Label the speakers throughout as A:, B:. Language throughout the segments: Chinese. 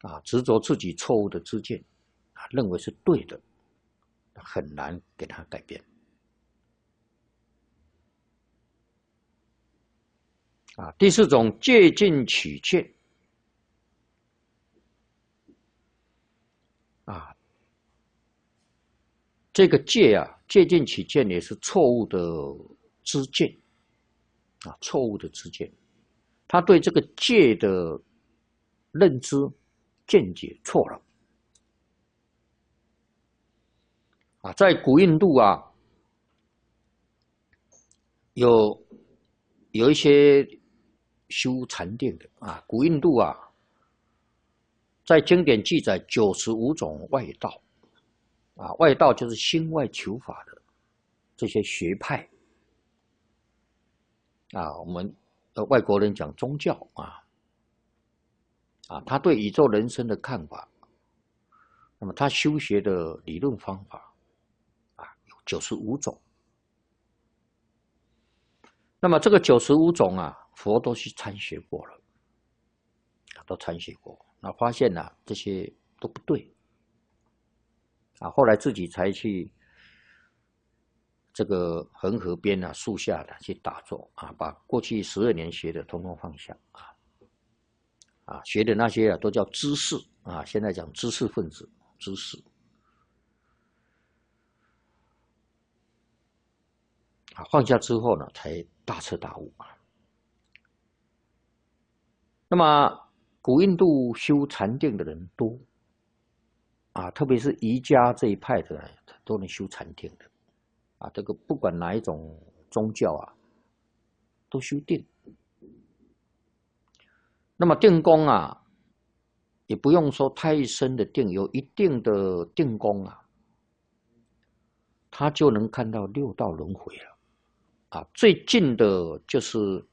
A: 执着自己错误的知见，认为是对的，很难给他改变。第四种借尽取见。这个借尽取见也是错误的知见，错误的知见，他对这个借的认知见解错了。在古印度有一些修禅定的古印度在经典记载95种外道外道就是心外求法的这些学派我们外国人讲宗教他对宇宙人生的看法，那么他修学的理论方法有95种。那么这个95种佛都去参学过了，都参学过，那发现这些都不对后来自己才去这个恒河边树下去打坐把过去12年学的统统放下学的那些都叫知识现在讲知识分子知识放下之后呢，才大彻大悟那么古印度修禅定的人多特别是瑜伽这一派的都能修禅定的这个不管哪一种宗教都修定。那么定功也不用说太深的定，有一定的定功他就能看到六道轮回了最近的就是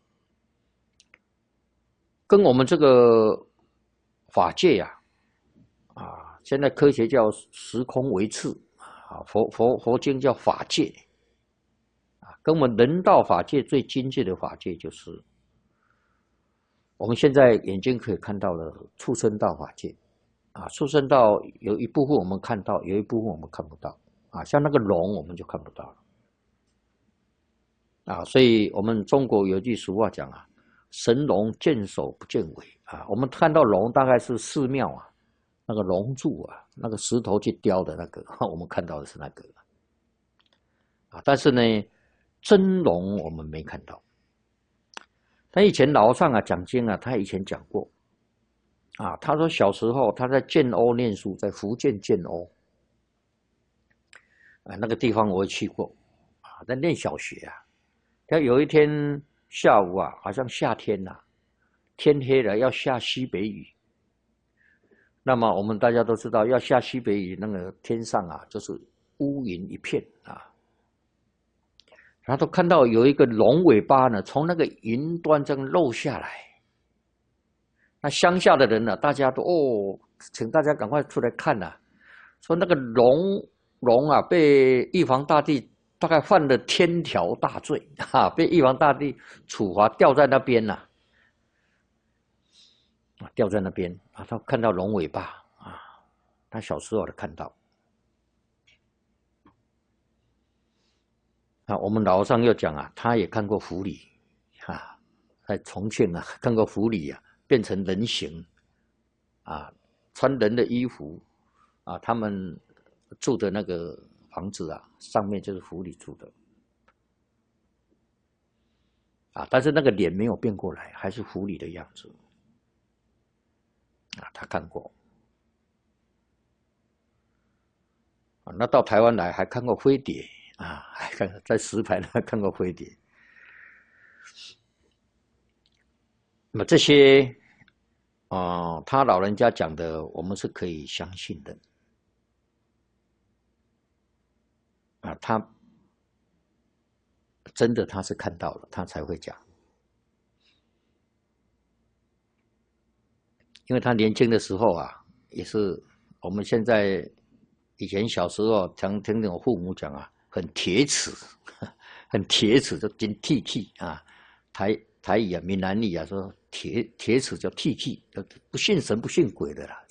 A: 跟我们这个法界现在科学叫时空维次佛经叫法界跟我们人道法界最精致的法界就是我们现在眼睛可以看到的畜生道法界畜生道有一部分我们看到，有一部分我们看不到像那个龙我们就看不到了所以我们中国有句俗话讲神龙见首不见尾我们看到龙大概是寺庙那个龙柱那个石头去雕的那个我们看到的是那个但是呢真龙我们没看到。但以前老和尚讲经他以前讲过他说小时候他在建瓯念书，在福建建瓯那个地方我也去过在念小学他有一天下午好像夏天天黑了要下西北雨。那么我们大家都知道要下西北雨，那个天上就是乌云一片然后都看到有一个龙尾巴呢从那个云端这样露下来。那乡下的人大家都请大家赶快出来看说那个龙被玉皇大帝大概犯了天条大罪被玉皇大帝处罚吊在那边吊在那边他看到龙尾巴他小时候都看到我们老和尚又讲他也看过狐狸在重庆看过狐狸变成人形穿人的衣服他们住的那个房子上面就是狐狸住的但是那个脸没有变过来，还是狐狸的样子他看过那到台湾来还看过飞碟还在石牌看过飞碟。那么这些他老人家讲的我们是可以相信的他真的他是看到了他才会讲，因为他年轻的时候也是我们现在以前小时候常听我父母讲很铁齿很铁齿就真铁气台语闽南语说铁齿叫铁气，不信神不信鬼的啦，